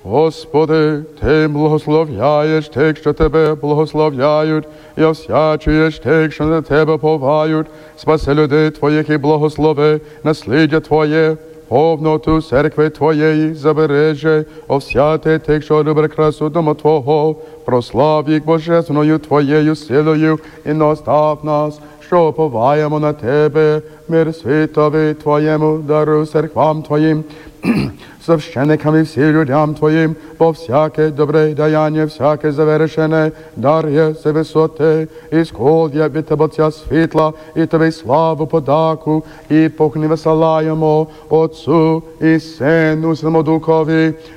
Господи, Ти благословляєш тих, що Тебе благословляють, і освячуєш тих, що на Тебе повають. Спаси людей Твоїх і благослови насліддя Твоє, повноту церкви Твоєї забережи, овсяти тих, що люблять красу дома Твого, прослав їх божественною Твоєю силою і настав нас, що поваємо на Тебе, мир світові Твоєму, дару церквам Твоїм, священикам і всім людям Твоїм, бо всяке добре даяння, всяке завершене, дар є з висоти, і скол є від Тебе Отця світла, і Тобі славу подаку, і похни висилаємо Отцу і Сину, Святому Духові,